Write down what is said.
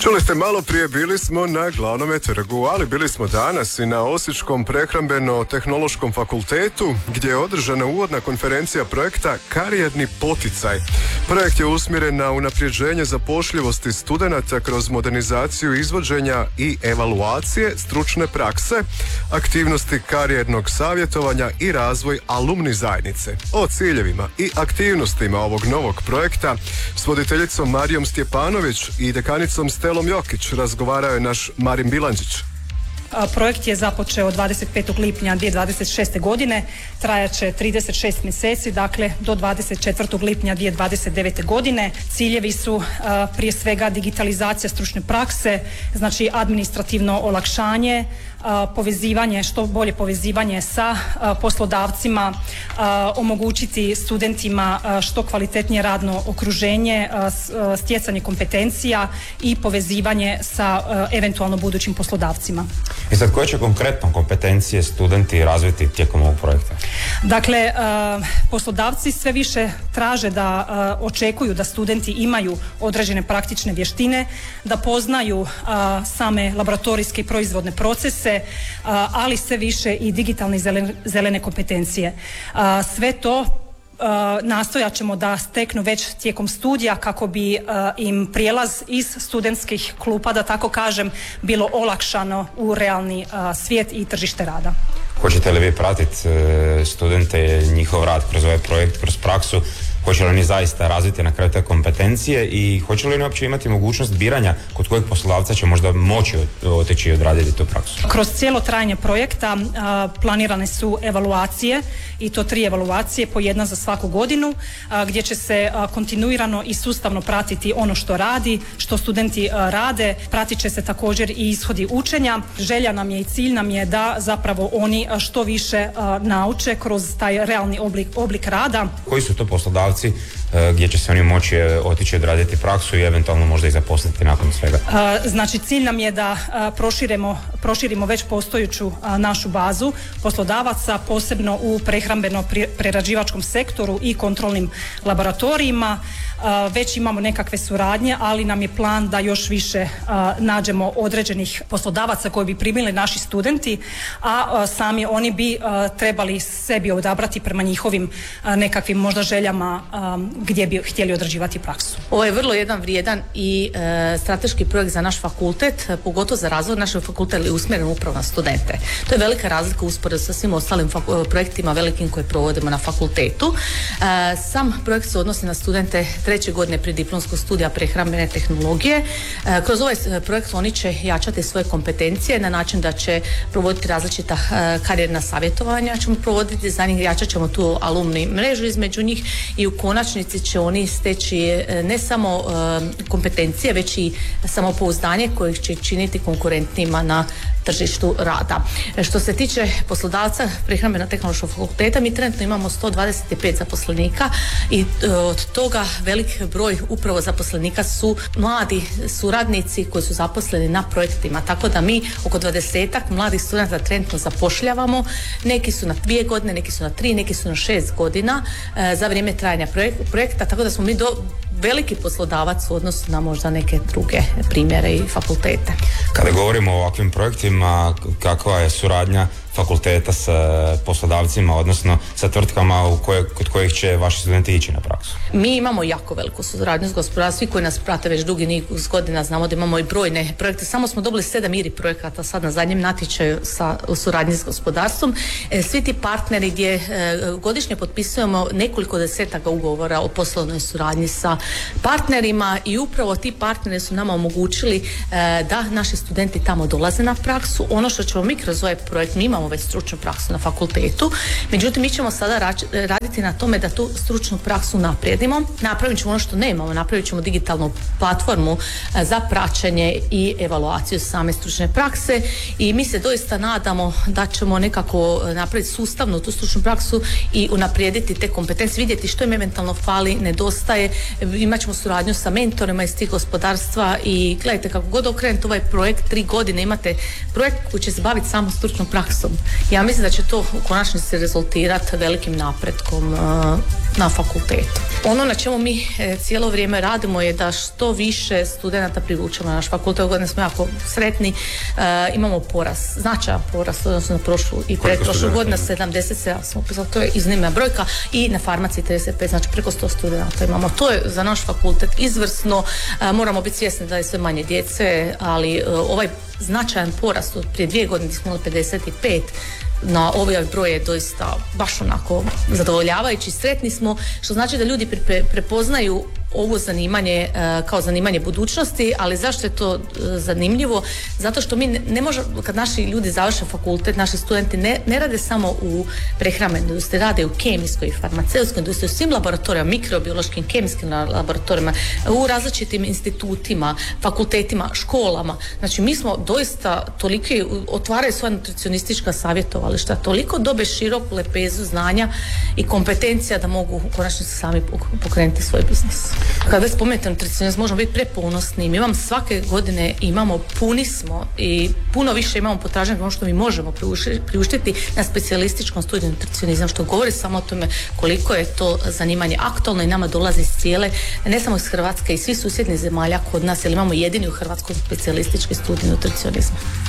Čuli ste, malo prije bili smo na Glavnome trgu, ali bili smo danas i na Osječkom prehrambeno-tehnološkom fakultetu gdje je održana uvodna konferencija projekta Karijerni poticaj. Projekt je usmjeren na unapređenje zapošljivosti studenata kroz modernizaciju izvođenja i evaluacije stručne prakse, aktivnosti karijernog savjetovanja i razvoj alumni zajednice. O ciljevima i aktivnostima ovog novog projekta s voditeljicom Marijom Stjepanović i dekanicom Stelom Jokić razgovarao je naš Marin Bilandžić. Projekt je započeo 25. lipnja 2026. godine, trajaće 36 mjeseci, dakle do 24. lipnja 2029. godine. Ciljevi su prije svega digitalizacija stručne prakse, znači administrativno olakšanje, povezivanje, što bolje povezivanje sa poslodavcima, omogućiti studentima što kvalitetnije radno okruženje, stjecanje kompetencija i povezivanje sa eventualno budućim poslodavcima. I sad, koje će konkretno kompetencije studenti razviti tijekom ovog projekta? Dakle, poslodavci sve više traže da očekuju da studenti imaju određene praktične vještine, da poznaju same laboratorijske i proizvodne procese, ali sve više i digitalne i zelene kompetencije. Sve to nastojat ćemo da steknu već tijekom studija kako bi im prijelaz iz studentskih klupa, da tako kažem, bilo olakšano u realni svijet i tržište rada. Hoćete li vi pratiti studente, njihov rad kroz ovaj projekt, kroz praksu? Hoće li oni zaista razviti na kraju te kompetencije i hoće li oni uopće imati mogućnost biranja kod kojeg poslodavca će možda moći otići i odraditi tu praksu? Kroz cijelo trajanje projekta planirane su evaluacije, i to 3 evaluacije, po jedna za svaku godinu, gdje će se kontinuirano i sustavno pratiti ono što radi, što studenti rade. Pratit će se također i ishodi učenja. Želja nam je i cilj nam je da zapravo oni što više nauče kroz taj realni oblik rada. Koji su to poslodavci gdje će se oni moći otići odraditi praksu i eventualno možda i zaposliti nakon svega? Znači, cilj nam je da proširimo već postojuću našu bazu poslodavaca, posebno u prehrambeno-prerađivačkom sektoru i kontrolnim laboratorijima. Već imamo nekakve suradnje, ali nam je plan da još više nađemo određenih poslodavaca koji bi primili naši studenti, a sami oni bi trebali sebi odabrati prema njihovim nekakvim možda željama gdje bi htjeli odrađivati praksu. Ovo je vrlo jedan vrijedan i strateški projekt za naš fakultet, pogotovo za razvoj našeg fakulteta je usmjeren upravo na studente. To je velika razlika usporedno sa svim ostalim projektima velikim koje provodimo na fakultetu. Sam projekt se odnosi na studente 3. godine preddiplomskog studija prehrambene tehnologije. Kroz ovaj projekt oni će jačati svoje kompetencije na način da će provoditi različita karijerna savjetovanja, ćemo provoditi za njih, jačat ćemo tu alumni mrežu između njih i u konačnici će oni steći ne samo kompetencije, već i samopouzdanje koje će činiti konkurentnima na tržištu rada. Što se tiče poslodavca prehrambeno-tehnološkog fakulteta, mi trenutno imamo 125 zaposlenika i od toga velik broj upravo zaposlenika su mladi suradnici koji su zaposleni na projektima, tako da mi oko 20-ak mladih studenta trenutno zapošljavamo. Neki su na 2 godine, neki su na 3, neki su na 6 godina za vrijeme trajanja projekta, tako da smo mi veliki poslodavac u odnosu na možda neke druge primjere i fakultete. Kada govorimo o ovakvim projektima, kakva je suradnja fakulteta s poslodavcima, odnosno sa tvrtkama kod kojih će vaši studenti ići na praksu? Mi imamo jako veliku suradnju s gospodarstvom. Svi koji nas prate već dugi niz godina znamo da imamo i brojne projekte. Samo smo dobili 7 IRI projekata sad na zadnjem natječaju u suradnji s gospodarstvom. Svi ti partneri gdje godišnje potpisujemo nekoliko desetaka ugovora o poslovnoj suradnji sa partnerima i upravo ti partneri su nama omogućili da naši studenti tamo dolaze na praksu. Ono što ćemo mi kroz ovaj projekt, mi imamo već stručnu praksu na fakultetu, međutim mi ćemo sada raditi na tome da tu stručnu praksu naprijedimo. Napravit ćemo ono što nemamo, napravit ćemo digitalnu platformu za praćenje i evaluaciju same stručne prakse i mi se doista nadamo da ćemo nekako napraviti sustavno tu stručnu praksu i unaprijediti te kompetencije, vidjeti što im eventualno fali, nedostaje. Imat ćemo suradnju sa mentorima iz tih gospodarstva i gledajte, kako god okrenete ovaj projekt, 3 godine imate projekt koji će se baviti samo stručnom praksom. Ja mislim da će to u konačnici rezultirati velikim napretkom na fakultetu. Ono na čemu mi cijelo vrijeme radimo je da što više studenata privučemo na naš fakultet. Ove godine smo jako sretni, imamo porast, značajan porast odnosno na prošlu i pretprošlu godinu, 77 smo upisali, to je iznimna brojka, i na farmaciji 35, znači preko 100 studenata imamo. To je za naš fakultet izvrsno, moramo biti svjesni da je sve manje djece, ali ovaj značajan porast od prije 2 godine smo imali 55, na ovaj broj je doista baš onako zadovoljavajući, sretni smo, što znači da ljudi prepoznaju ovo zanimanje kao zanimanje budućnosti. Ali zašto je to zanimljivo? Zato što mi ne možemo, kad naši ljudi završe fakultet, naši studenti ne rade samo u prehrambenoj industriji, rade u kemijskoj i farmaceutskoj industriji, u svim laboratorijama, mikrobiološkim, kemijskim laboratorijama, u različitim institutima, fakultetima, školama. Znači mi smo doista toliki, otvaraju svoja nutricionistička savjetovališta, toliko dobe široku lepezu znanja i kompetencija da mogu u konačnici sami pokrenuti svoj biznis. Kada već spomenete nutricionizam, možemo biti preponosni. Mi vam svake godine puni smo i puno više imamo potražnje ono što mi možemo priuštiti na specijalističkom studiju nutricionizam, što govori samo o tome koliko je to zanimanje aktualno i nama dolazi iz cijele, ne samo iz Hrvatske, i svih susjednih zemalja kod nas, jer imamo jedini u Hrvatskoj specijalistički studij nutricionizma.